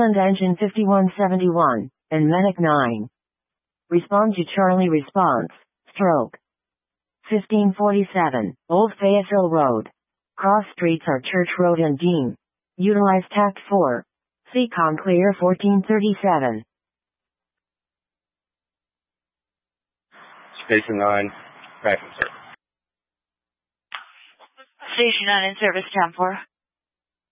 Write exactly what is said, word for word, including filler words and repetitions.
Send engine fifty-one seventy-one, and medic nine. Respond to Charlie response, stroke. fifteen forty-seven, Old Fayetteville Road. Cross streets are Church Road and Dean. Utilize tact four. C COM clear fourteen thirty-seven. Station nine, tracking, sir. Station nine in service, time four.